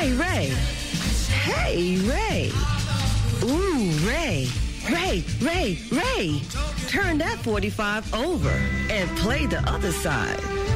Hey, Ray. Hey, Ray. Ooh, Ray. Ray. Turn that 45 over and play the other side.